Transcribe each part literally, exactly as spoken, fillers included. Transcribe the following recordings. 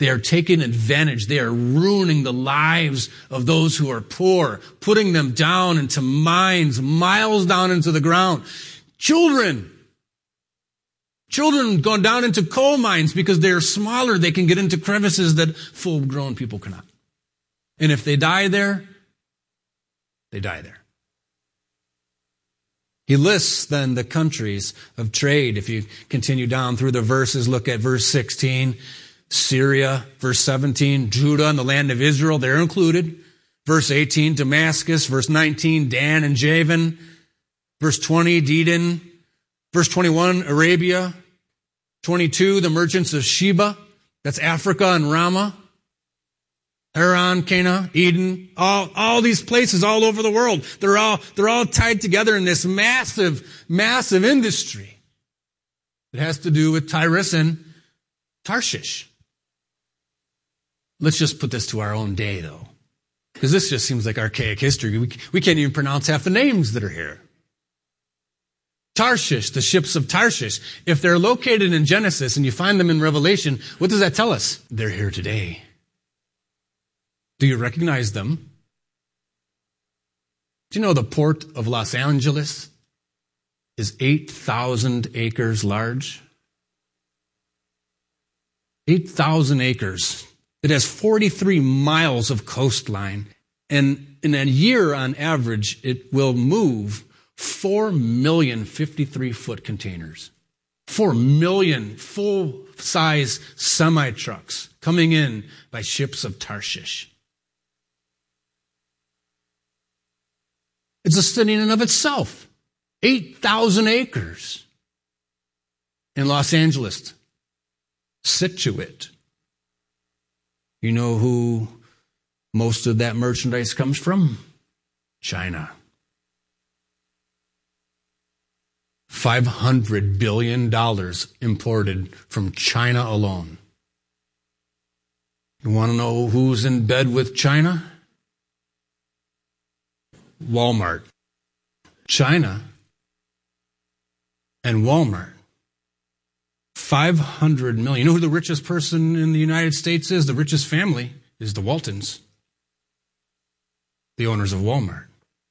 They are taking advantage. They are ruining the lives of those who are poor, putting them down into mines, miles down into the ground. Children. Children gone down into coal mines because they're smaller. They can get into crevices that full-grown people cannot. And if they die there, they die there. He lists then the countries of trade. If you continue down through the verses, look at verse sixteen. Syria, verse seventeen, Judah and the land of Israel, they're included. Verse eighteen, Damascus. Verse nineteen, Dan and Javan. Verse twenty, Dedan. Verse twenty-one, Arabia. twenty-two, the merchants of Sheba. That's Africa and Ramah. Haran, Cana, Eden, all, all these places all over the world. They're all, they're all tied together in this massive, massive industry. It has to do with Tyrus and Tarshish. Let's just put this to our own day, though, because this just seems like archaic history. We, we can't even pronounce half the names that are here. Tarshish, the ships of Tarshish. If they're located in Genesis and you find them in Revelation, what does that tell us? They're here today. Do you recognize them? Do you know the port of Los Angeles is eight thousand acres large? eight thousand acres. It has forty-three miles of coastline. And in a year, on average, it will move four million fifty-three foot containers. four million full-size semi-trucks coming in by ships of Tarshish. It's a city in and of itself. eight thousand acres. In Los Angeles, Scituate. You know who most of that merchandise comes from? China. five hundred billion dollars imported from China alone. You want to know who's in bed with China? Walmart. China and Walmart. five hundred million. You know who the richest person in the United States is? The richest family is the Waltons, the owners of Walmart.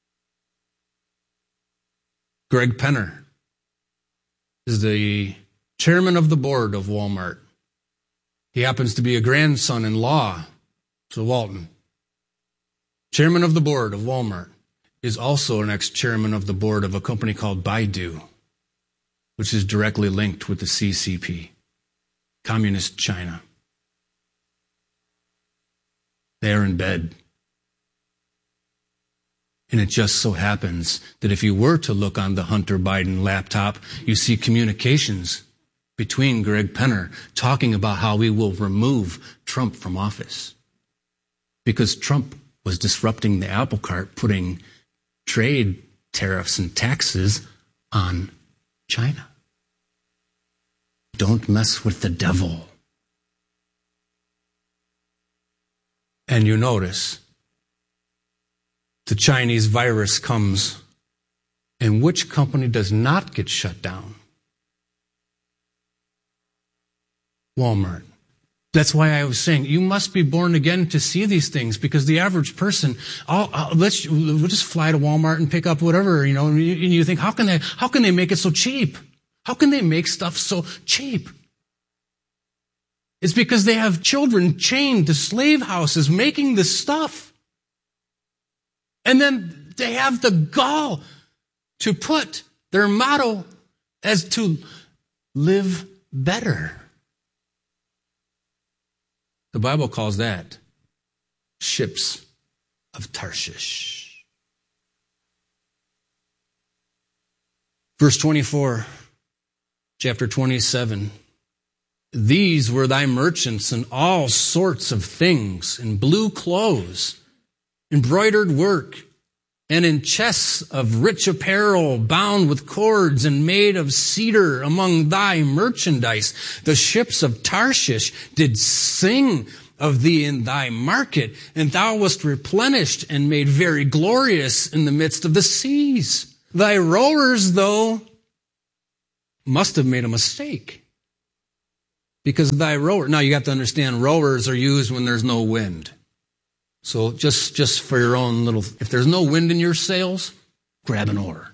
Greg Penner is the chairman of the board of Walmart. He happens to be a grandson-in-law to Walton. Chairman of the board of Walmart is also an ex-chairman of the board of a company called Baidu, which is directly linked with the C C P, Communist China. They are in bed. And it just so happens that if you were to look on the Hunter Biden laptop, you see communications between Greg Penner talking about how we will remove Trump from office. Because Trump was disrupting the apple cart, putting trade tariffs and taxes on China. Don't mess with the devil. And you notice the Chinese virus comes, and which company does not get shut down? Walmart. That's why I was saying you must be born again to see these things, because the average person, I'll, I'll, let's we'll just fly to Walmart and pick up whatever, you know, and you, and you think, how can they how can they make it so cheap? How can they make stuff so cheap? It's because they have children chained to slave houses making this stuff. And then they have the gall to put their motto as to live better. The Bible calls that ships of Tarshish. Verse twenty-four, chapter twenty-seven. These were thy merchants in all sorts of things, in blue clothes, embroidered work, and in chests of rich apparel, bound with cords and made of cedar among thy merchandise. The ships of Tarshish did sing of thee in thy market, and thou wast replenished and made very glorious in the midst of the seas. Thy rowers, though, must have made a mistake. because thy rower. Now you have to understand, rowers are used when there's no wind. So just, just for your own little, if there's no wind in your sails, grab an oar.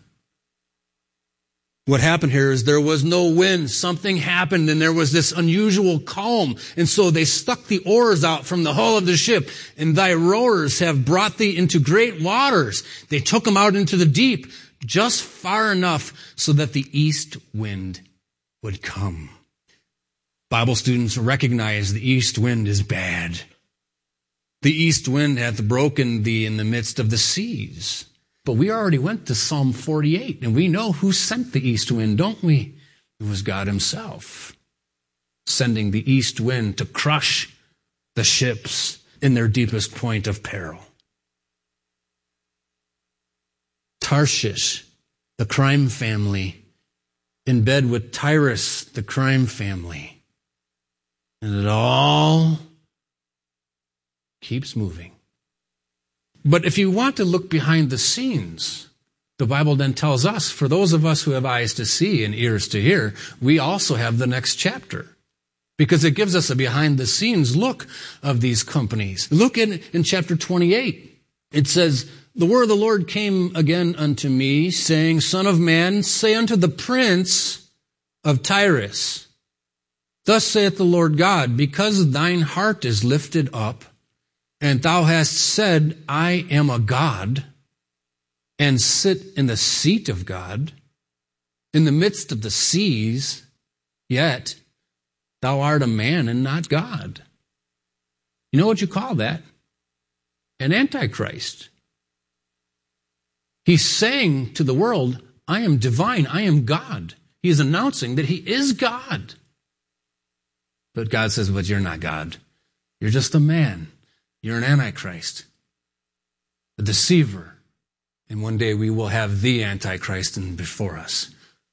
What happened here is there was no wind. Something happened and there was this unusual calm. And so they stuck the oars out from the hull of the ship. And thy rowers have brought thee into great waters. They took them out into the deep, just far enough so that the east wind would come. Bible students recognize the east wind is bad. The east wind hath broken thee in the midst of the seas. But we already went to Psalm forty-eight, and we know who sent the east wind, don't we? It was God himself, sending the east wind to crush the ships in their deepest point of peril. Tarshish, the crime family, in bed with Tyrus, the crime family. And it all keeps moving. But if you want to look behind the scenes, the Bible then tells us, for those of us who have eyes to see and ears to hear, we also have the next chapter. Because it gives us a behind-the-scenes look of these companies. Look in, in chapter twenty-eight. It says, the word of the Lord came again unto me, saying, Son of man, say unto the prince of Tyrus, Thus saith the Lord God, because thine heart is lifted up, and thou hast said, I am a God, and sit in the seat of God, in the midst of the seas, yet thou art a man and not God. You know what you call that? An antichrist. He's saying to the world, I am divine, I am God. He is announcing that he is God. But God says, but you're not God. You're just a man. You're an antichrist, a deceiver. And one day we will have the antichrist in before us.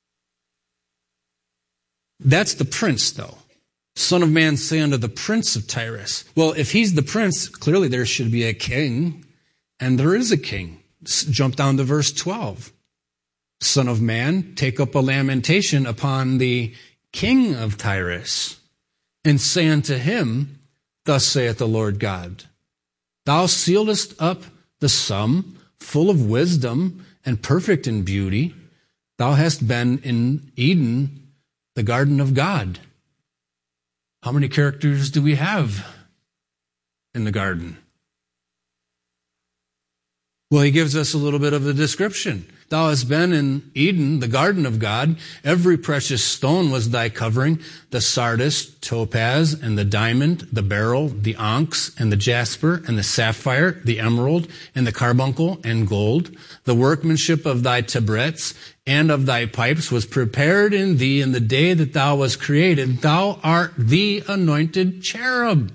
That's the prince, though. Son of man, say unto the prince of Tyrus. Well, if he's the prince, clearly there should be a king, and there is a king. Jump down to verse twelve. Son of man, take up a lamentation upon the king of Tyrus, and say unto him, Thus saith the Lord God, Thou sealest up the sum, full of wisdom and perfect in beauty. Thou hast been in Eden, the garden of God. How many characters do we have in the garden? Well, he gives us a little bit of a description. Thou hast been in Eden, the garden of God. Every precious stone was thy covering, the sardius, topaz, and the diamond, the beryl, the onyx, and the jasper, and the sapphire, the emerald, and the carbuncle, and gold. The workmanship of thy tabrets and of thy pipes was prepared in thee in the day that thou wast created. Thou art the anointed cherub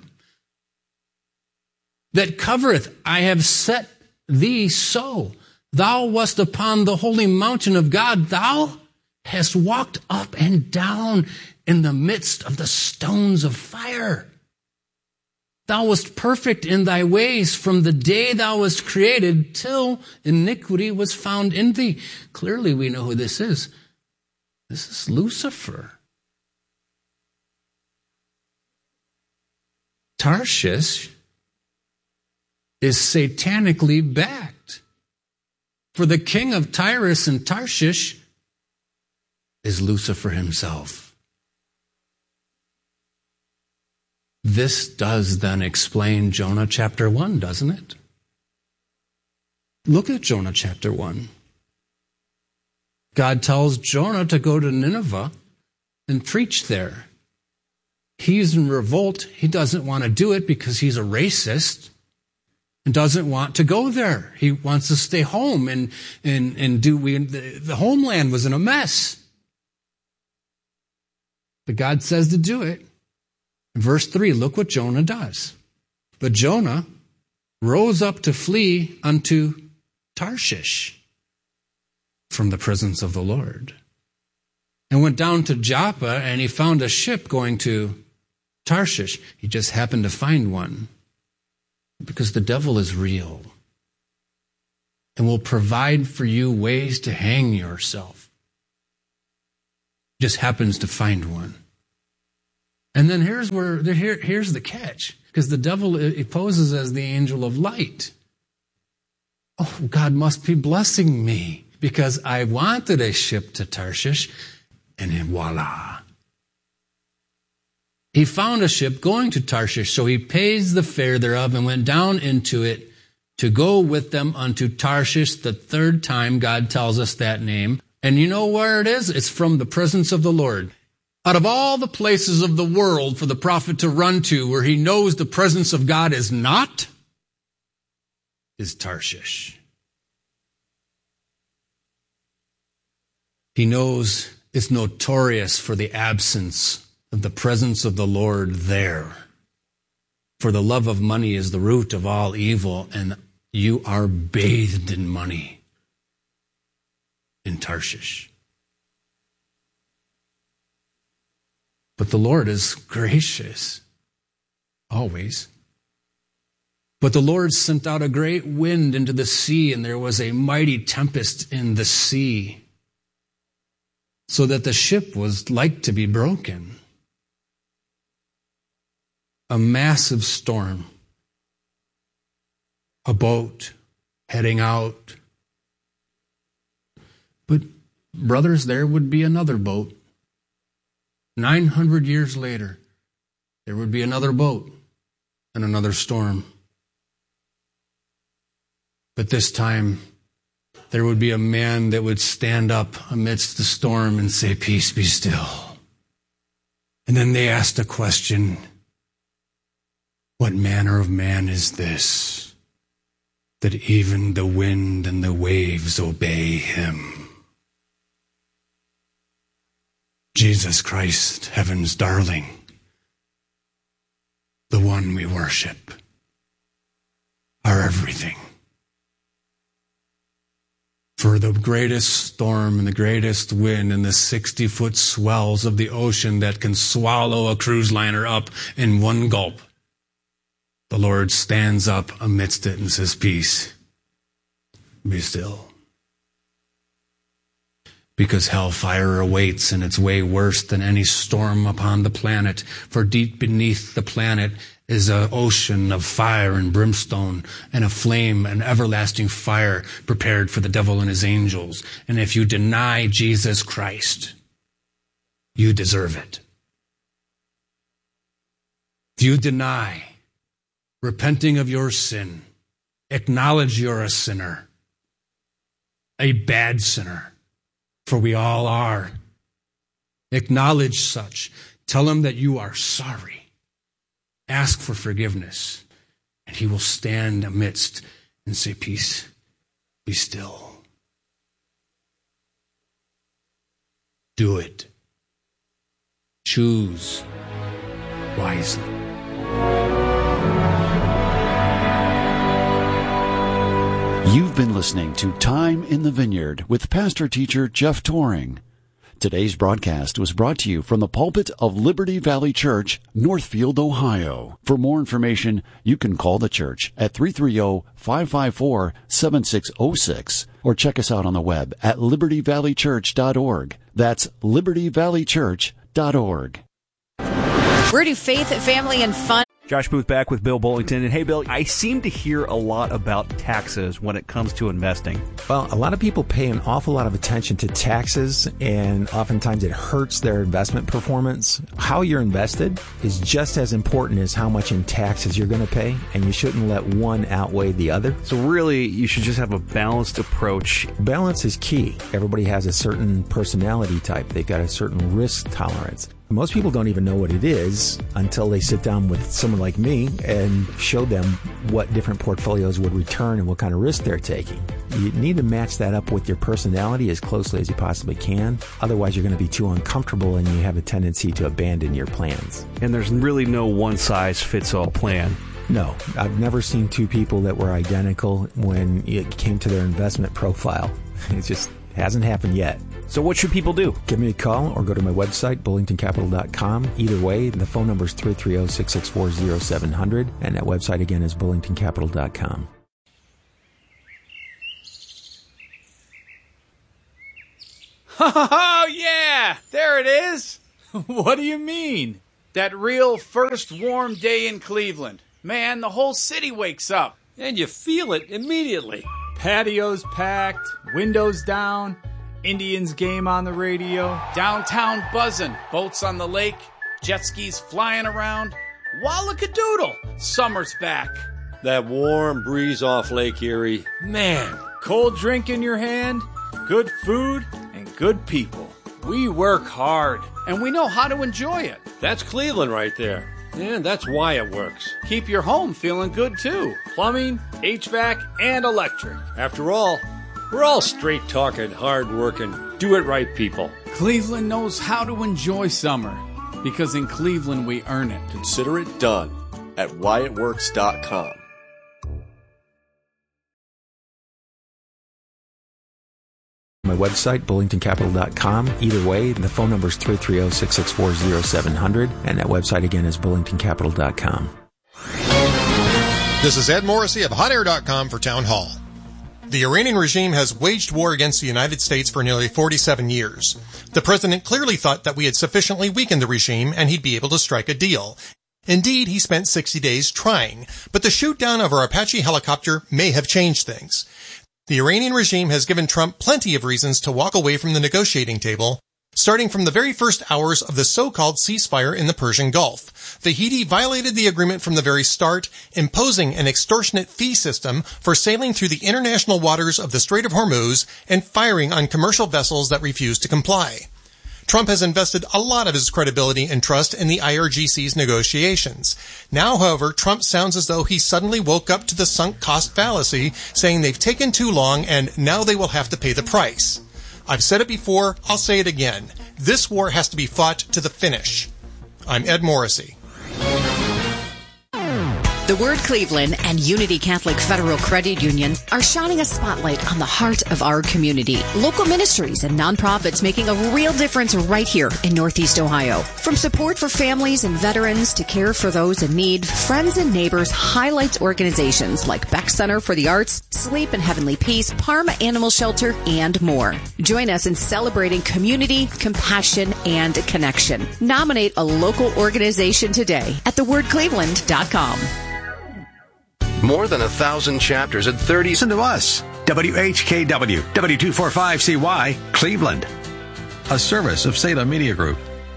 that covereth. I have set thee so. Thou wast upon the holy mountain of God. Thou hast walked up and down in the midst of the stones of fire. Thou wast perfect in thy ways from the day thou wast created till iniquity was found in thee. Clearly we know who this is. This is Lucifer. Tarshish is satanically backed. For the king of Tyrus and Tarshish is Lucifer himself. This does then explain Jonah chapter one, doesn't it? Look at Jonah chapter one. God tells Jonah to go to Nineveh and preach there. He's in revolt. He doesn't want to do it because he's a racist and doesn't want to go there. He wants to stay home and and and do we the, the homeland was in a mess. But God says to do it. In verse three, look what Jonah does. But Jonah rose up to flee unto Tarshish from the presence of the Lord, and went down to Joppa, and he found a ship going to Tarshish. He just happened to find one. Because the devil is real and will provide for you ways to hang yourself. Just happens to find one. And then here's where here, here's the catch, because the devil it poses as the angel of light. Oh, God must be blessing me because I wanted a ship to Tarshish, and voila. He found a ship going to Tarshish, so he pays the fare thereof and went down into it to go with them unto Tarshish. The third time God tells us that name. And you know where it is? It's from the presence of the Lord. Out of all the places of the world for the prophet to run to where he knows the presence of God is not, is Tarshish. He knows it's notorious for the absence of the presence of the Lord there. For the love of money is the root of all evil, and you are bathed in money in Tarshish. But the Lord is gracious, always. But the Lord sent out a great wind into the sea, and there was a mighty tempest in the sea, so that the ship was like to be broken. A massive storm, a boat heading out. But, brothers, there would be another boat. nine hundred years later, there would be another boat and another storm. But this time, there would be a man that would stand up amidst the storm and say, "Peace, be still." And then they asked a question, "What manner of man is this, that even the wind and the waves obey him?" Jesus Christ, heaven's darling, the one we worship, our everything. For the greatest storm and the greatest wind and the sixty-foot swells of the ocean that can swallow a cruise liner up in one gulp, the Lord stands up amidst it and says, "Peace, be still." Because hellfire awaits, and it's way worse than any storm upon the planet. For deep beneath the planet is an ocean of fire and brimstone and a flame, an everlasting fire prepared for the devil and his angels. And if you deny Jesus Christ, you deserve it. If you deny repenting of your sin, acknowledge you're a sinner, a bad sinner, for we all are. Acknowledge such. Tell him that you are sorry. Ask for forgiveness, and he will stand amidst and say, "Peace, be still." Do it. Choose wisely. You've been listening to Time in the Vineyard with pastor-teacher Jeff Toring. Today's broadcast was brought to you from the pulpit of Liberty Valley Church, Northfield, Ohio. For more information, you can call the church at three three zero, five five four, seven six zero six or check us out on the web at liberty valley church dot org. That's liberty valley church dot org. We're to Faith, Family, and Fun. Josh Booth back with Bill Bullington. And hey, Bill, I seem to hear a lot about taxes when it comes to investing. Well, a lot of people pay an awful lot of attention to taxes, and oftentimes it hurts their investment performance. How you're invested is just as important as how much in taxes you're going to pay, and you shouldn't let one outweigh the other. So really, you should just have a balanced approach. Balance is key. Everybody has a certain personality type. They've got a certain risk tolerance. Most people don't even know what it is until they sit down with someone like me and show them what different portfolios would return and what kind of risk they're taking. You need to match that up with your personality as closely as you possibly can. Otherwise, you're going to be too uncomfortable and you have a tendency to abandon your plans. And there's really no one-size-fits-all plan. No, I've never seen two people that were identical when it came to their investment profile. It just hasn't happened yet. So what should people do? Give me a call or go to my website, bullington capital dot com. Either way, the phone number is three three zero, six six four, zero seven zero zero, and that website again is bullington capital dot com. Oh, yeah! There it is! What do you mean? That real first warm day in Cleveland. Man, the whole city wakes up. And you feel it immediately. Patios packed, windows down, Indians game on the radio, downtown buzzing, boats on the lake, jet skis flying around. Wallakadoodle, summer's back. That warm breeze off Lake Erie. Man. Cold drink in your hand, good food, and good people. We work hard, and we know how to enjoy it. That's Cleveland right there. And that's why it works. Keep your home feeling good, too. Plumbing, H V A C, and electric. After all, we're all straight-talking, hard-working, do-it-right people. Cleveland knows how to enjoy summer, because in Cleveland we earn it. Consider it done at why it works dot com. My website, bullington capital dot com. Either way, the phone number is three three zero, six six four, zero seven zero zero, and that website again is bullington capital dot com. This is Ed Morrissey of hot air dot com for Town Hall. The Iranian regime has waged war against the United States for nearly forty-seven years. The president clearly thought that we had sufficiently weakened the regime and he'd be able to strike a deal. Indeed, he spent sixty days trying, but the shoot down of our Apache helicopter may have changed things. The Iranian regime has given Trump plenty of reasons to walk away from the negotiating table, starting from the very first hours of the so-called ceasefire in the Persian Gulf. The Houthi violated the agreement from the very start, imposing an extortionate fee system for sailing through the international waters of the Strait of Hormuz and firing on commercial vessels that refused to comply. Trump has invested a lot of his credibility and trust in the I R G C's negotiations. Now, however, Trump sounds as though he suddenly woke up to the sunk cost fallacy, saying they've taken too long and now they will have to pay the price. I've said it before, I'll say it again. This war has to be fought to the finish. I'm Ed Morrissey. The Word Cleveland and Unity Catholic Federal Credit Union are shining a spotlight on the heart of our community. Local ministries and nonprofits making a real difference right here in Northeast Ohio. From support for families and veterans to care for those in need, Friends and Neighbors highlights organizations like Beck Center for the Arts, Sleep and Heavenly Peace, Parma Animal Shelter, and more. Join us in celebrating community, compassion, and connection. Nominate a local organization today at the word cleveland dot com. More than a thousand chapters at thirty. Listen to us. W H K W, W two forty-five C Y, Cleveland. A service of Salem Media Group.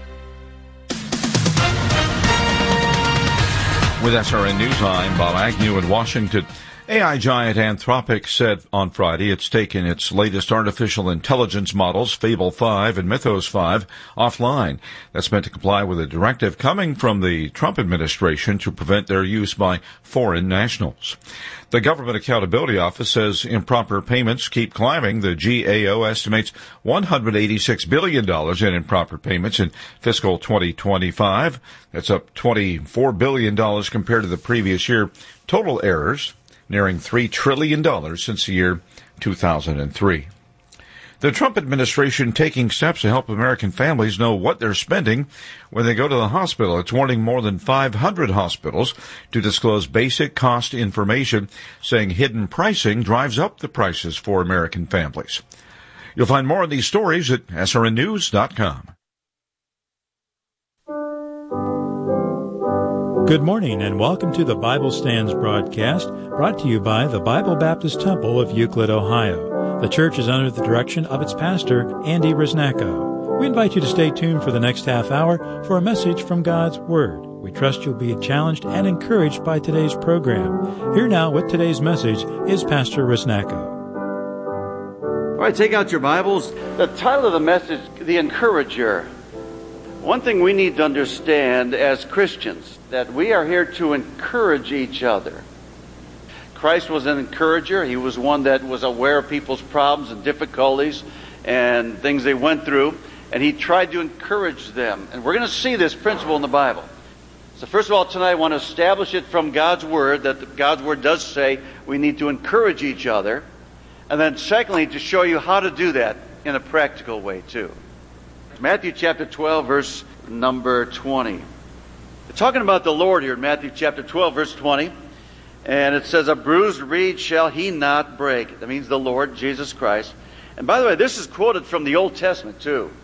With S R N News, I'm Bob Agnew in Washington. A I giant Anthropic said on Friday it's taken its latest artificial intelligence models, Fable five and Mythos five, offline. That's meant to comply with a directive coming from the Trump administration to prevent their use by foreign nationals. The Government Accountability Office says improper payments keep climbing. The G A O estimates one hundred eighty-six billion dollars in improper payments in fiscal twenty twenty-five. That's up twenty-four billion dollars compared to the previous year. Total errors nearing three trillion dollars since the year two thousand three. The Trump administration taking steps to help American families know what they're spending when they go to the hospital. It's warning more than five hundred hospitals to disclose basic cost information, saying hidden pricing drives up the prices for American families. You'll find more of these stories at S R N news dot com. Good morning and welcome to the Bible Stands broadcast, brought to you by the Bible Baptist Temple of Euclid, Ohio. The church is under the direction of its pastor, Andy Risnacco. We invite you to stay tuned for the next half hour for a message from God's Word. We trust you'll be challenged and encouraged by today's program. Here now with today's message is Pastor Risnacco. All right, take out your Bibles. The title of the message, The Encourager. One thing we need to understand as Christians, that we are here to encourage each other. Christ was an encourager. He was one that was aware of people's problems and difficulties and things they went through, and he tried to encourage them. And we're going to see this principle in the Bible. So first of all, tonight I want to establish it from God's Word, that God's Word does say we need to encourage each other. And then secondly, to show you how to do that in a practical way too. Matthew chapter twelve, verse number twenty. We're talking about the Lord here in Matthew chapter twelve, verse twenty. And it says, a bruised reed shall he not break. That means the Lord, Jesus Christ. And by the way, this is quoted from the Old Testament too.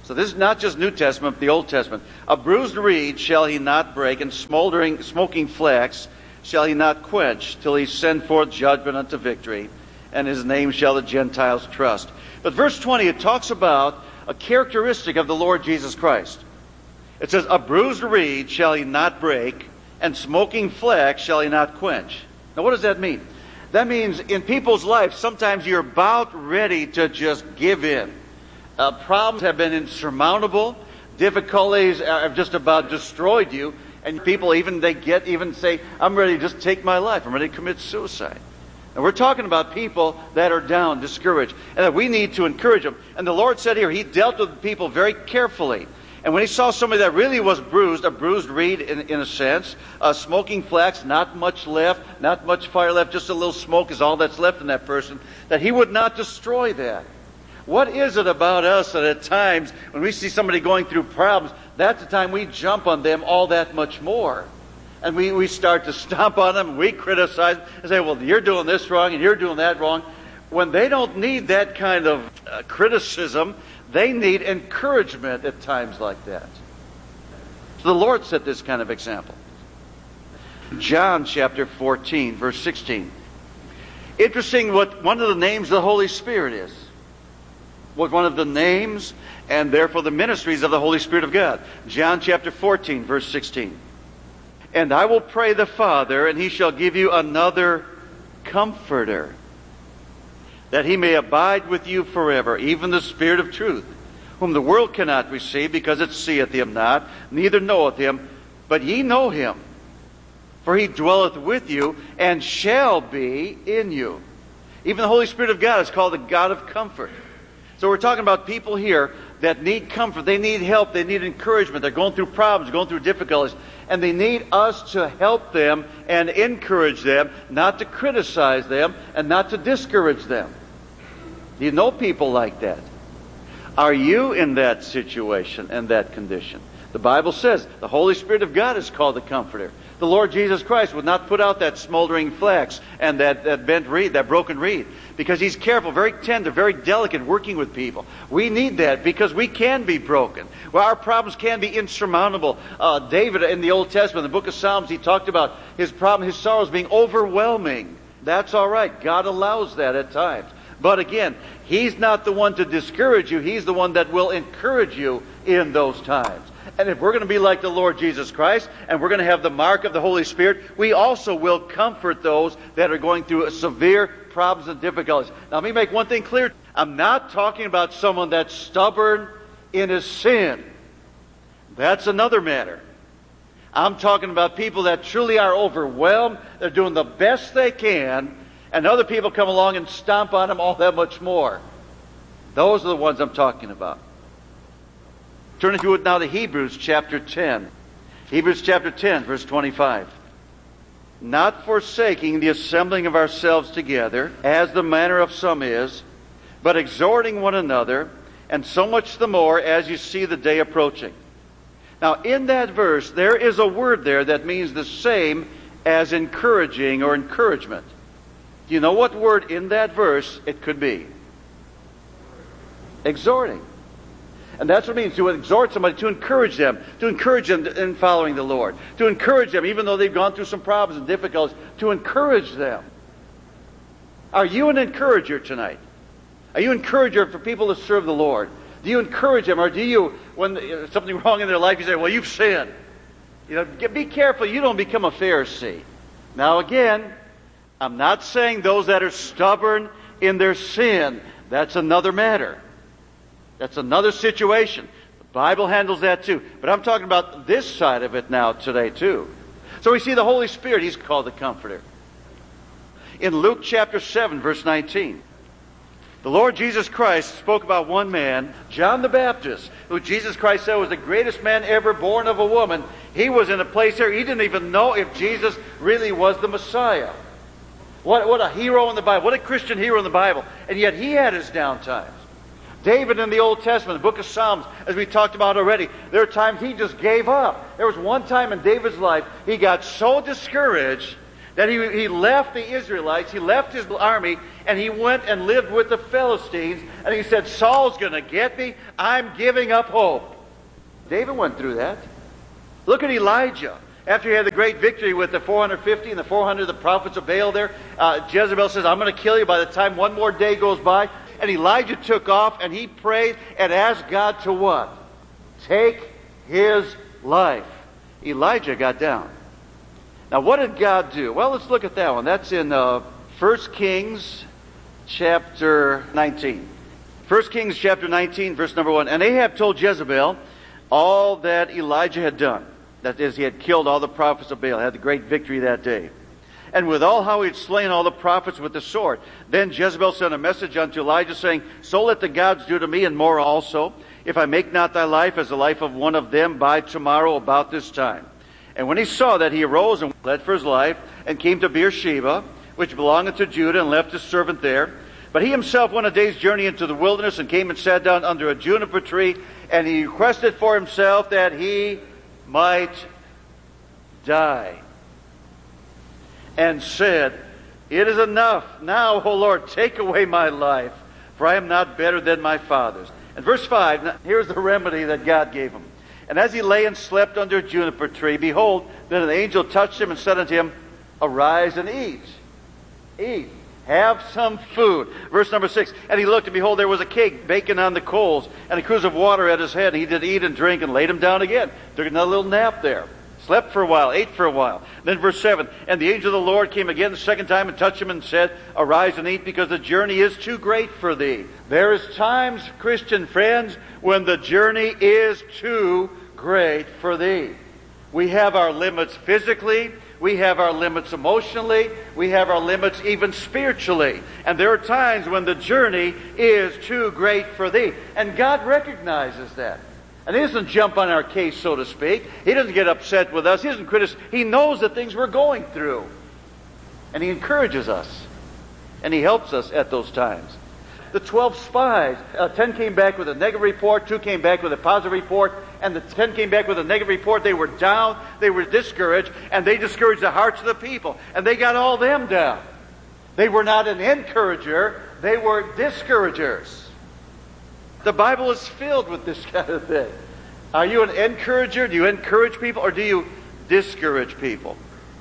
So this is not just New Testament, but the Old Testament. A bruised reed shall he not break, and smoldering, smoking flax shall he not quench, till he send forth judgment unto victory, and his name shall the Gentiles trust. But verse twenty, it talks about a characteristic of the Lord Jesus Christ. It says, a bruised reed shall he not break, and smoking flax shall he not quench. Now what does that mean? That means in people's lives, sometimes you're about ready to just give in. Uh, problems have been insurmountable. Difficulties have just about destroyed you. And people even, they get, even say, I'm ready to just take my life. I'm ready to commit suicide. And we're talking about people that are down, discouraged, and that we need to encourage them. And the Lord said here, He dealt with people very carefully. And when He saw somebody that really was bruised, a bruised reed in, in a sense, uh, smoking flax, not much left, not much fire left, just a little smoke is all that's left in that person, that He would not destroy that. What is it about us that at times, when we see somebody going through problems, that's the time we jump on them all that much more. And we, we start to stomp on them, and we criticize and say, well, you're doing this wrong, and you're doing that wrong. When they don't need that kind of uh, criticism, they need encouragement at times like that. So the Lord set this kind of example. John chapter fourteen, verse sixteen. Interesting what one of the names of the Holy Spirit is. What one of the names and therefore the ministries of the Holy Spirit of God. John chapter fourteen, verse sixteen. And I will pray the Father, and He shall give you another Comforter, that He may abide with you forever, even the Spirit of truth, whom the world cannot receive, because it seeth Him not, neither knoweth Him, but ye know Him. For He dwelleth with you, and shall be in you. Even the Holy Spirit of God is called the God of comfort. So we're talking about people here that need comfort. They need help. They need encouragement. They're going through problems, going through difficulties. And they need us to help them and encourage them, not to criticize them and not to discourage them. Do you know people like that? Are you in that situation and that condition? The Bible says the Holy Spirit of God is called the Comforter. The Lord Jesus Christ would not put out that smoldering flax and that, that bent reed, that broken reed, because He's careful, very tender, very delicate, working with people. We need that because we can be broken. Well, our problems can be insurmountable. Uh, David in the Old Testament, in the book of Psalms, he talked about his problem, his sorrows being overwhelming. That's all right. God allows that at times. But again, He's not the one to discourage you. He's the one that will encourage you in those times. And if we're going to be like the Lord Jesus Christ, and we're going to have the mark of the Holy Spirit, we also will comfort those that are going through severe problems and difficulties. Now, let me make one thing clear. I'm not talking about someone that's stubborn in his sin. That's another matter. I'm talking about people that truly are overwhelmed. They're doing the best they can, and other people come along and stomp on them all that much more. Those are the ones I'm talking about. Turn, if you would, now to Hebrews chapter ten. Hebrews chapter ten, verse twenty-five. Not forsaking the assembling of ourselves together, as the manner of some is, but exhorting one another, and so much the more as you see the day approaching. Now, in that verse, there is a word there that means the same as encouraging or encouragement. Do you know what word in that verse it could be? Exhorting. And that's what it means, to exhort somebody, to encourage them, to encourage them in following the Lord, to encourage them, even though they've gone through some problems and difficulties, to encourage them. Are you an encourager tonight? Are you an encourager for people to serve the Lord? Do you encourage them, or do you, when there's something wrong in their life, you say, well, you've sinned. You know, be careful you don't become a Pharisee. Now again, I'm not saying those that are stubborn in their sin. That's another matter. That's another situation. The Bible handles that too. But I'm talking about this side of it now today too. So we see the Holy Spirit, He's called the Comforter. In Luke chapter seven, verse nineteen, the Lord Jesus Christ spoke about one man, John the Baptist, who Jesus Christ said was the greatest man ever born of a woman. He was in a place there, he didn't even know if Jesus really was the Messiah. What, what a hero in the Bible. What a Christian hero in the Bible. And yet he had his down times. David in the Old Testament, the book of Psalms, as we talked about already, there are times he just gave up. There was one time in David's life, he got so discouraged That he, he left the Israelites, he left his army, and he went and lived with the Philistines, and he said, Saul's going to get me, I'm giving up hope. David went through that. Look at Elijah. After he had the great victory with the four hundred fifty and the four hundred of the prophets of Baal there, uh, Jezebel says, I'm going to kill you by the time one more day goes by. And Elijah took off and he prayed and asked God to what? Take his life. Elijah got down. Now what did God do? Well, let's look at that one. That's in uh, First Kings chapter nineteen. First Kings chapter nineteen, verse number one. And Ahab told Jezebel all that Elijah had done. That is, he had killed all the prophets of Baal, had the great victory that day. And withal how he had slain all the prophets with the sword. Then Jezebel sent a message unto Elijah, saying, So let the gods do to me, and more also, if I make not thy life as the life of one of them by tomorrow about this time. And when he saw that, he arose and fled for his life, and came to Beersheba, which belongeth to Judah, and left his servant there. But he himself went a day's journey into the wilderness, and came and sat down under a juniper tree, and he requested for himself that he might die, and said, It is enough. Now, O Lord, take away my life, for I am not better than my fathers. And verse five, now, here's the remedy that God gave him. And as he lay and slept under a juniper tree, behold, then an angel touched him and said unto him, Arise and eat. Eat. Have some food. Verse number six. And he looked, and behold, there was a cake baking on the coals, and a cruse of water at his head. And he did eat and drink, and laid him down again. Took another little nap there. Slept for a while, ate for a while. Then verse seven. And the angel of the Lord came again the second time, and touched him, and said, Arise and eat, because the journey is too great for thee. There is times, Christian friends, when the journey is too great for thee. We have our limits physically. We have our limits emotionally. We have our limits even spiritually. And there are times when the journey is too great for thee. And God recognizes that. And He doesn't jump on our case, so to speak. He doesn't get upset with us. He doesn't criticize. He knows the things we're going through. And He encourages us. And He helps us at those times. The twelve spies, uh, ten came back with a negative report, two came back with a positive report, and the ten came back with a negative report. They were down, they were discouraged, and they discouraged the hearts of the people. And they got all them down. They were not an encourager, they were discouragers. The Bible is filled with this kind of thing. Are you an encourager? Do you encourage people, or do you discourage people?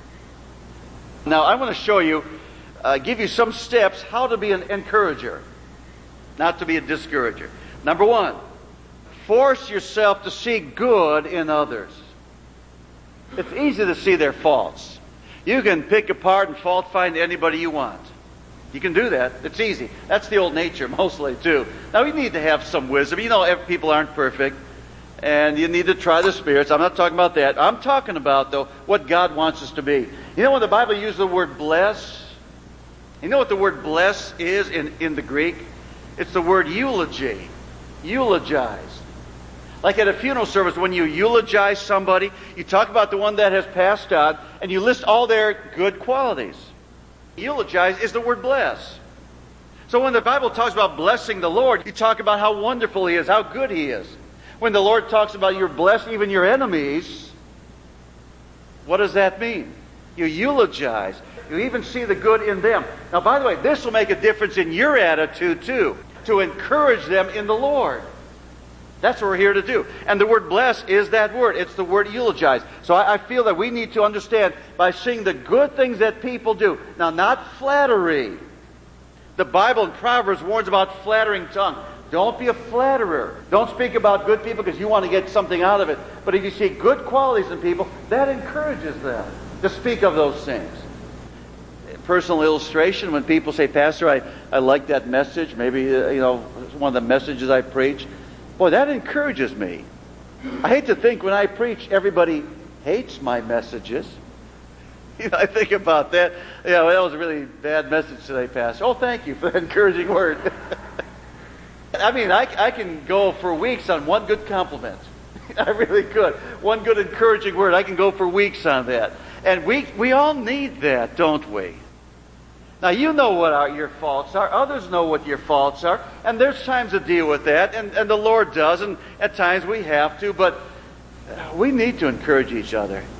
Now, I want to show you, uh, give you some steps how to be an encourager, not to be a discourager. Number one, force yourself to see good in others. It's easy to see their faults. You can pick apart and fault find anybody you want. You can do that. It's easy. That's the old nature mostly too. Now we need to have some wisdom. You know, people aren't perfect. And you need to try the spirits. I'm not talking about that. I'm talking about, though, what God wants us to be. You know when the Bible uses the word bless? You know what the word bless is in, in the Greek? It's the word eulogy. Eulogize. Like at a funeral service, when you eulogize somebody, you talk about the one that has passed on, and you list all their good qualities. Eulogize is the word bless. So when the Bible talks about blessing the Lord, you talk about how wonderful He is, how good He is. When the Lord talks about you're blessed even your enemies, what does that mean? You eulogize. You even see the good in them. Now, by the way, this will make a difference in your attitude too, to encourage them in the Lord. That's what we're here to do. And the word bless is that word. It's the word eulogize. So I, I feel that we need to understand by seeing the good things that people do. Now, not flattery. The Bible in Proverbs warns about flattering tongue. Don't be a flatterer. Don't speak about good people because you want to get something out of it. But if you see good qualities in people, that encourages them to speak of those things. Personal illustration, when people say, Pastor, I, I like that message. Maybe, uh, you know, one of the messages I preach. Boy, that encourages me. I hate to think when I preach, everybody hates my messages. You know, I think about that. Yeah, well, that was a really bad message today, Pastor. Oh, thank you for that encouraging word. I mean, I, I can go for weeks on one good compliment. I really could. One good encouraging word, I can go for weeks on that. And we we all need that, don't we? Now, you know what our, your faults are. Others know what your faults are. And there's times to deal with that, and, and the Lord does, and at times we have to. But we need to encourage each other.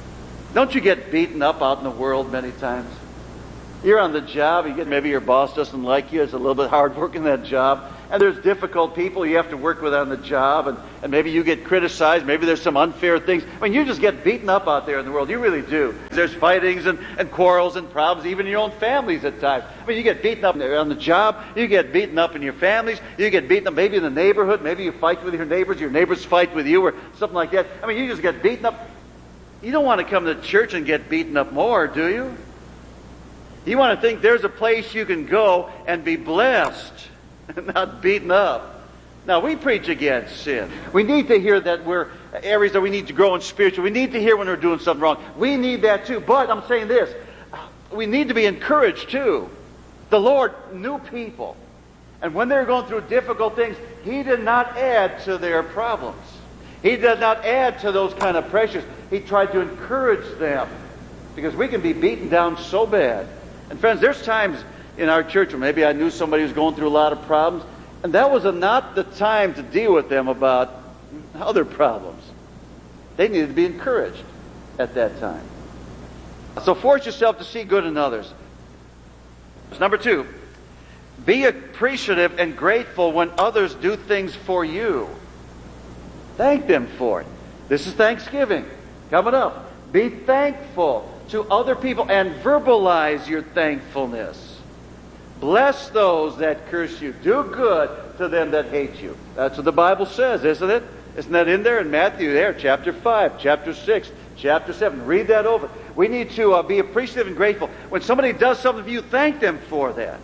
Don't you get beaten up out in the world many times? You're on the job, you get, maybe your boss doesn't like you, it's a little bit hard working that job, and there's difficult people you have to work with on the job, and, and maybe you get criticized, maybe there's some unfair things. I mean, you just get beaten up out there in the world, you really do. There's fightings and, and quarrels and problems, even in your own families at times. I mean, you get beaten up on the job, you get beaten up in your families, you get beaten up maybe in the neighborhood, maybe you fight with your neighbors, your neighbors fight with you, or something like that. I mean, you just get beaten up. You don't want to come to church and get beaten up more, do you? You want to think there's a place you can go and be blessed, and not beaten up. Now, we preach against sin. We need to hear that we're areas that we need to grow in spiritual. We need to hear when we're doing something wrong. We need that too. But I'm saying this, we need to be encouraged too. The Lord knew people. And when they were going through difficult things, He did not add to their problems. He did not add to those kind of pressures. He tried to encourage them. Because we can be beaten down so bad. And friends, there's times in our church where maybe I knew somebody who was going through a lot of problems, and that was a, not the time to deal with them about other problems. They needed to be encouraged at that time. So force yourself to see good in others. Number two, be appreciative and grateful when others do things for you. Thank them for it. This is Thanksgiving coming up. Be thankful to other people and verbalize your thankfulness. Bless those that curse you. Do good to them that hate you. That's what the Bible says, isn't it? Isn't that in there in Matthew there, chapter five, chapter six, chapter seven? Read that over. We need to uh, be appreciative and grateful. When somebody does something for you, thank them for that.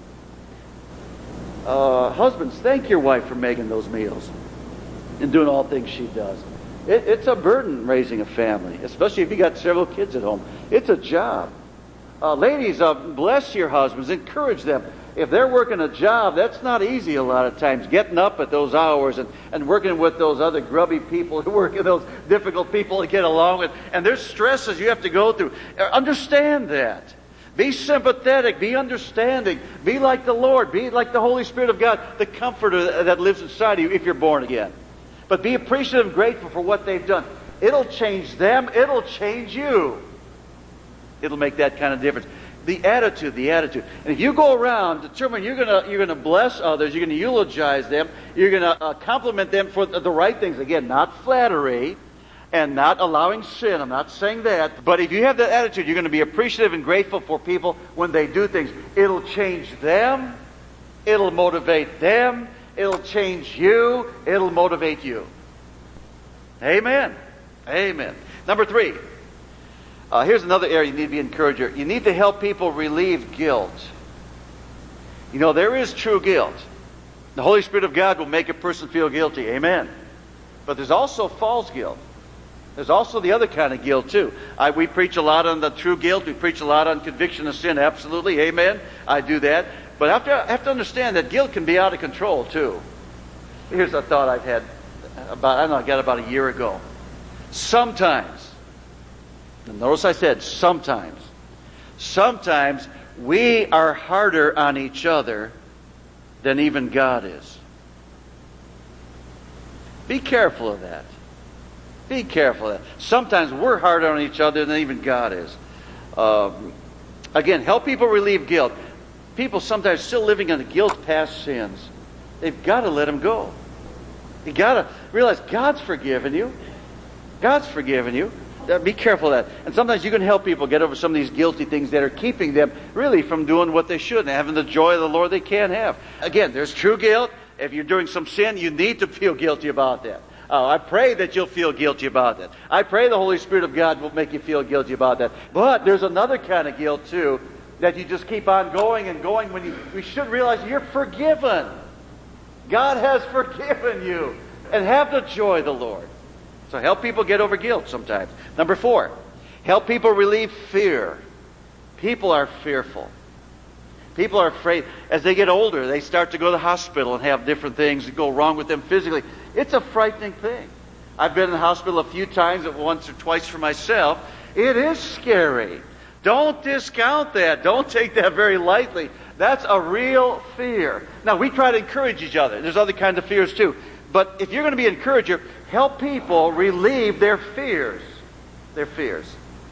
Uh, husbands, thank your wife for making those meals and doing all things she does. It, it's a burden raising a family, especially if you got several kids at home. It's a job. Uh, ladies, uh, bless your husbands. Encourage them. If they're working a job, that's not easy a lot of times. Getting up at those hours and, and working with those other grubby people who work with those difficult people to get along with. And there's stresses you have to go through. Understand that. Be sympathetic. Be understanding. Be like the Lord. Be like the Holy Spirit of God, the comforter that lives inside of you if you're born again. But be appreciative and grateful for what they've done. It'll change them. It'll change you. It'll make that kind of difference. The attitude, the attitude. And if you go around determining you're going to you're going to bless others, you're going to eulogize them, you're going to uh, compliment them for the, the right things. Again, not flattery and not allowing sin. I'm not saying that. But if you have that attitude, you're going to be appreciative and grateful for people when they do things. It'll change them. It'll motivate them. It'll change you. It'll motivate you. Amen. Amen. Number three. Uh, here's another area you need to be encourager. You need to help people relieve guilt. You know, there is true guilt. The Holy Spirit of God will make a person feel guilty. Amen. But there's also false guilt. There's also the other kind of guilt too. I, we preach a lot on the true guilt. We preach a lot on conviction of sin. Absolutely. Amen. I do that. But I have to, I have to understand that guilt can be out of control too. Here's a thought I've had about, I don't know, I got about a year ago. Sometimes, and notice I said sometimes, sometimes we are harder on each other than even God is. Be careful of that. Be careful of that. Sometimes we're harder on each other than even God is. Um, again, help people relieve guilt. People sometimes still living in the guilt past sins. They've got to let them go. You've got to realize God's forgiven you. God's forgiven you. Be careful of that. And sometimes you can help people get over some of these guilty things that are keeping them really from doing what they should and having the joy of the Lord they can't have. Again, there's true guilt. If you're doing some sin, you need to feel guilty about that. Uh, I pray that you'll feel guilty about that. I pray the Holy Spirit of God will make you feel guilty about that. But there's another kind of guilt too, that you just keep on going and going when you, you should realize you're forgiven. God has forgiven you. And have the joy of the Lord. So help people get over guilt sometimes. Number four, help people relieve fear. People are fearful. People are afraid. As they get older, they start to go to the hospital and have different things that go wrong with them physically. It's a frightening thing. I've been in the hospital a few times, once or twice for myself. It is scary. Don't discount that. Don't take that very lightly. That's a real fear. Now, we try to encourage each other. There's other kinds of fears too. But if you're going to be an encourager, help people relieve their fears. Their fears.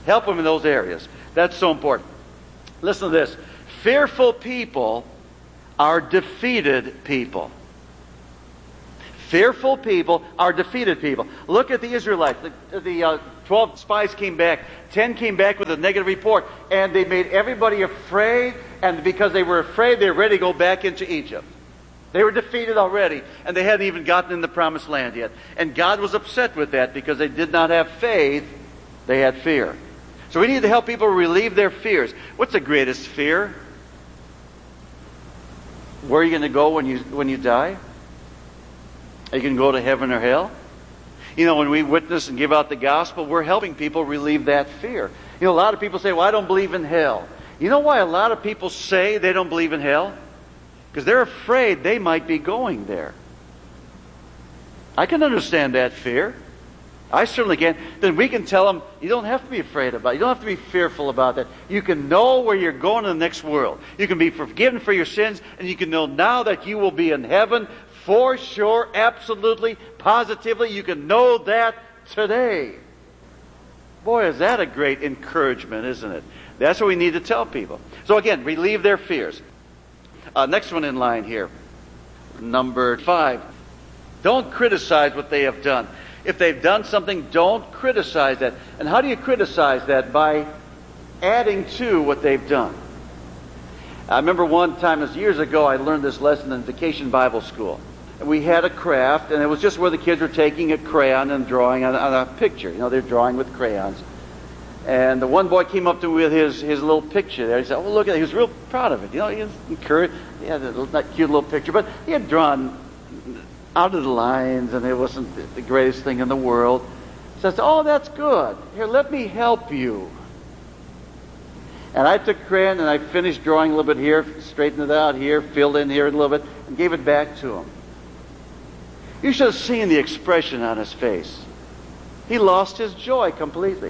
Help them in those areas. That's so important. Listen to this. Fearful people are defeated people. Fearful people are defeated people. Look at the Israelites. The, the uh, twelve spies came back. ten came back with a negative report. And they made everybody afraid. And because they were afraid, they were ready to go back into Egypt. They were defeated already. And they hadn't even gotten in the promised land yet. And God was upset with that because they did not have faith. They had fear. So we need to help people relieve their fears. What's the greatest fear? Where are you going to go when you when you die? Are you going to go to heaven or hell? You know, when we witness and give out the gospel, we're helping people relieve that fear. You know, a lot of people say, well, I don't believe in hell. You know why a lot of people say they don't believe in hell? Because they're afraid they might be going there. I can understand that fear. I certainly can. Then we can tell them, you don't have to be afraid about it. You don't have to be fearful about that. You can know where you're going in the next world. You can be forgiven for your sins, and you can know now that you will be in heaven for sure, absolutely, positively. You can know that today. Boy, is that a great encouragement, isn't it? That's what we need to tell people. So again, relieve their fears. Uh, next one in line here. Number five. Don't criticize what they have done. If they've done something, don't criticize that. And how do you criticize that? By adding to what they've done. I remember one time, it was years ago, I learned this lesson in Vacation Bible School. And we had a craft, and it was just where the kids were taking a crayon and drawing on, on a picture. You know, they're drawing with crayons. And the one boy came up to me with his, his little picture there. He said, oh, look at it. He was real proud of it. You know, he was encouraged. He had a cute little picture, but he had drawn out of the lines, and it wasn't the greatest thing in the world. So I said, oh, that's good. Here, let me help you. And I took a crayon, and I finished drawing a little bit here, straightened it out here, filled in here a little bit, and gave it back to him. You should have seen the expression on his face. He lost his joy completely.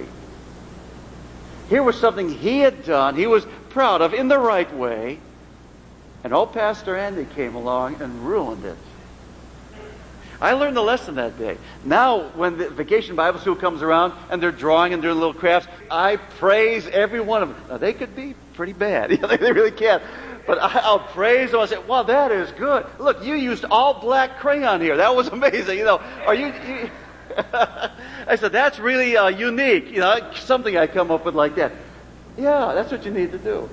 Here was something he had done, he was proud of in the right way, and old Pastor Andy came along and ruined it. I learned the lesson that day. Now, when the Vacation Bible School comes around and they're drawing and doing little crafts, I praise every one of them. Now, they could be pretty bad. They really can. But I'll praise them. I say, wow, that is good. Look, you used all black crayon here. That was amazing. You know, are you... you I said, that's really uh, unique. You know, something I come up with like that. Yeah, that's what you need to do.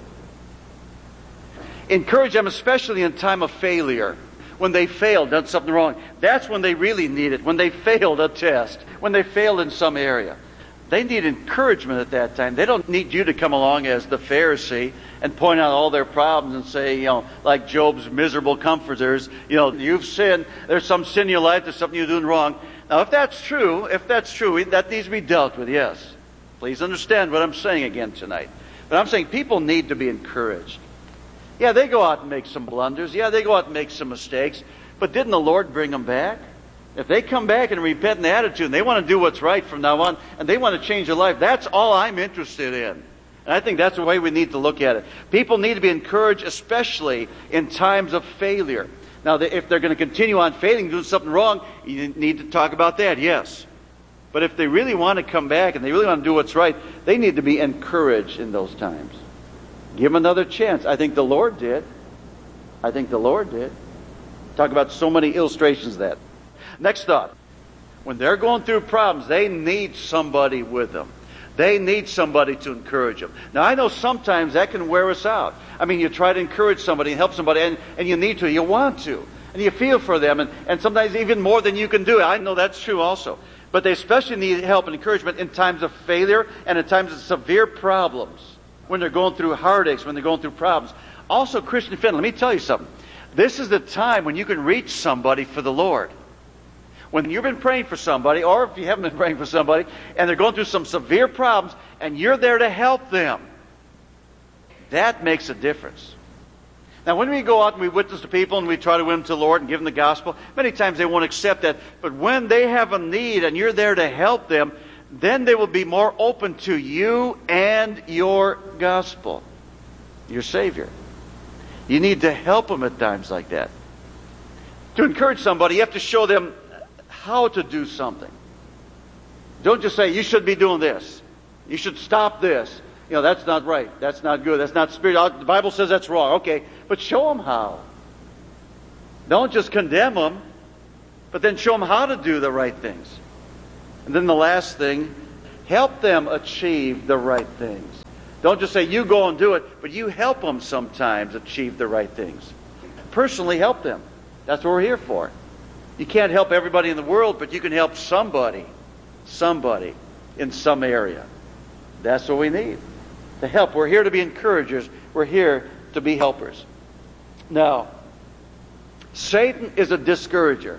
Encourage them, especially in time of failure. When they failed, done something wrong. That's when they really need it. When they failed a test. When they failed in some area. They need encouragement at that time. They don't need you to come along as the Pharisee and point out all their problems and say, you know, like Job's miserable comforters, you know, you've sinned. There's some sin in your life. There's something you're doing wrong. Now, if that's true, if that's true, that needs to be dealt with, yes. Please understand what I'm saying again tonight. But I'm saying people need to be encouraged. Yeah, they go out and make some blunders. Yeah, they go out and make some mistakes. But didn't the Lord bring them back? If they come back and repent in the attitude and they want to do what's right from now on and they want to change their life, that's all I'm interested in. And I think that's the way we need to look at it. People need to be encouraged, especially in times of failure. Now, if they're going to continue on failing, doing something wrong, you need to talk about that, yes. But if they really want to come back and they really want to do what's right, they need to be encouraged in those times. Give them another chance. I think the Lord did. I think the Lord did. Talk about so many illustrations of that. Next thought. When they're going through problems, they need somebody with them. They need somebody to encourage them. Now, I know sometimes that can wear us out. I mean, you try to encourage somebody and help somebody, and, and you need to, you want to. And you feel for them, and, and sometimes even more than you can do. I know that's true also. But they especially need help and encouragement in times of failure and in times of severe problems. When they're going through heartaches, when they're going through problems. Also, Christian friend, let me tell you something. This is the time when you can reach somebody for the Lord. When you've been praying for somebody, or if you haven't been praying for somebody, and they're going through some severe problems, and you're there to help them, that makes a difference. Now, when we go out and we witness to people and we try to win them to the Lord and give them the gospel, many times they won't accept that. But when they have a need and you're there to help them, then they will be more open to you and your gospel, your Savior. You need to help them at times like that. To encourage somebody, you have to show them how to do something. Don't just say, you should be doing this. You should stop this. You know, that's not right. That's not good. That's not spiritual. The Bible says that's wrong. Okay, but show them how. Don't just condemn them, but then show them how to do the right things. And then the last thing, help them achieve the right things. Don't just say, you go and do it, but you help them sometimes achieve the right things. Personally help them. That's what we're here for. You can't help everybody in the world, but you can help somebody, somebody in some area. That's what we need. To help. We're here to be encouragers. We're here to be helpers. Now, Satan is a discourager.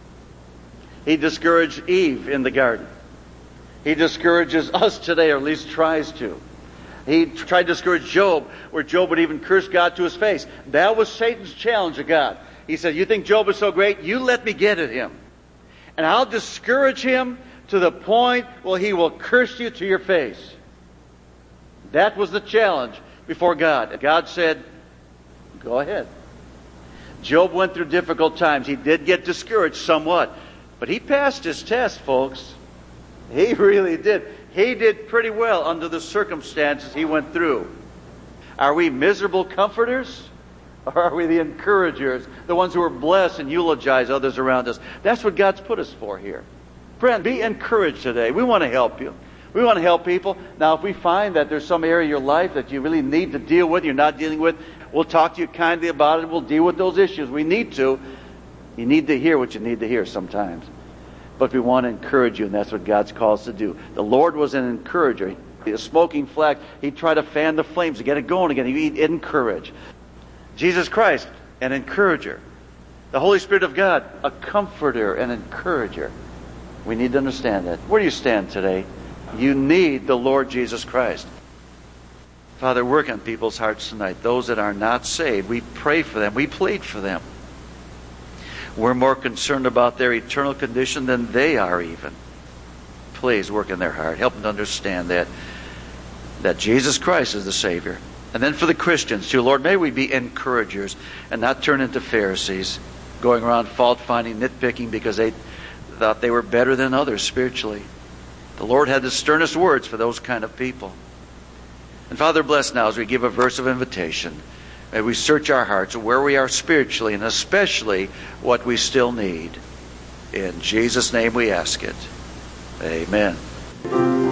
He discouraged Eve in the garden. He discourages us today, or at least tries to. He tried to discourage Job, where Job would even curse God to his face. That was Satan's challenge to God. He said, you think Job is so great? You let me get at him. And I'll discourage him to the point where he will curse you to your face. That was the challenge before God. And God said, go ahead. Job went through difficult times. He did get discouraged somewhat. But he passed his test, folks. He really did. He did pretty well under the circumstances he went through. Are we miserable comforters? Or are we the encouragers? The ones who are blessed and eulogize others around us? That's what God's put us for here. Friend, be encouraged today. We want to help you. We want to help people. Now, if we find that there's some area of your life that you really need to deal with, you're not dealing with, we'll talk to you kindly about it. We'll deal with those issues. We need to. You need to hear what you need to hear sometimes. But we want to encourage you, and that's what God's called us to do. The Lord was an encourager. A smoking flax, he'd try to fan the flames to get it going again. He'd encourage. Jesus Christ, an encourager. The Holy Spirit of God, a comforter, an encourager. We need to understand that. Where do you stand today? You need the Lord Jesus Christ. Father, work on people's hearts tonight. Those that are not saved, we pray for them. We plead for them. We're more concerned about their eternal condition than they are even. Please work in their heart. Help them to understand that, that Jesus Christ is the Savior. And then for the Christians too, Lord, may we be encouragers and not turn into Pharisees, going around fault-finding, nitpicking because they thought they were better than others spiritually. The Lord had the sternest words for those kind of people. And Father, bless now as we give a verse of invitation. May we search our hearts where we are spiritually and especially what we still need. In Jesus' name we ask it. Amen.